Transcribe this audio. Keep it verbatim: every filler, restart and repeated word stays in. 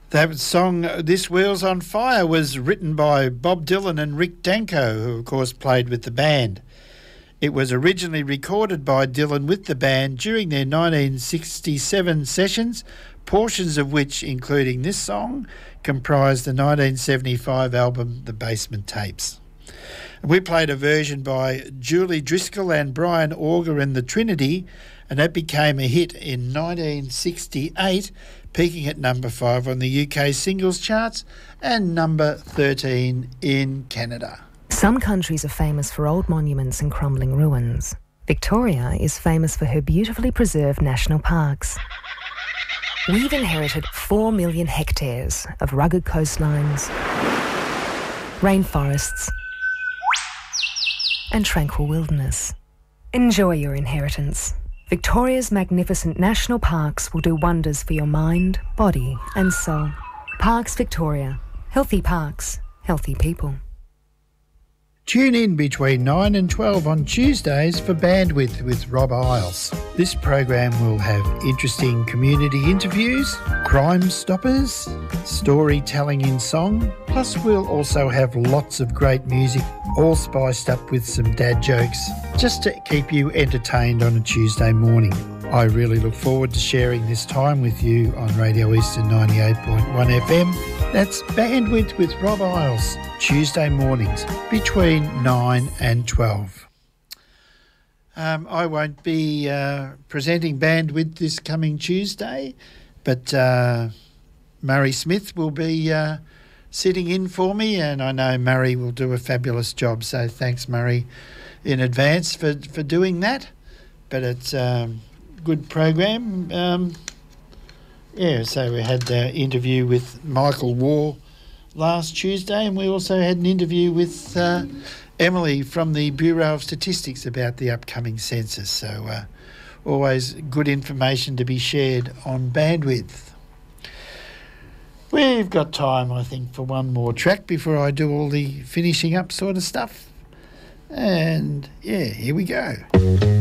That song, This World's on Fire, was written by Bob Dylan and Rick Danko, who of course played with the band. It was originally recorded by Dylan with the band during their nineteen sixty-seven sessions, portions of which, including this song, comprised the nineteen seventy-five album The Basement Tapes. We played a version by Julie Driscoll and Brian Auger and the Trinity, and that became a hit in nineteen sixty-eight, peaking at number five on the U K singles charts and number thirteen in Canada. Some countries are famous for old monuments and crumbling ruins. Victoria is famous for her beautifully preserved national parks. We've inherited four million hectares of rugged coastlines, rainforests, and tranquil wilderness. Enjoy your inheritance. Victoria's magnificent national parks will do wonders for your mind, body and soul. Parks Victoria. Healthy parks, healthy people. Tune in between nine and twelve on Tuesdays for Bandwidth with Rob Isles. This program will have interesting community interviews, Crime Stoppers, storytelling in song, plus we'll also have lots of great music, all spiced up with some dad jokes, just to keep you entertained on a Tuesday morning. I really look forward to sharing this time with you on Radio Eastern ninety-eight point one F M. That's Bandwidth with Rob Isles, Tuesday mornings between nine and twelve. Um, I won't be uh, presenting Bandwidth this coming Tuesday, but uh, Murray Smith will be uh, sitting in for me, and I know Murray will do a fabulous job, so thanks, Murray, in advance for, for doing that. But it's a um, good program. Um, yeah, so we had the interview with Michael Waugh last Tuesday, and we also had an interview with uh, Emily from the Bureau of Statistics about the upcoming census. So uh, always good information to be shared on Bandwidth. We've got time, I think, for one more track before I do all the finishing up sort of stuff. And yeah, here we go.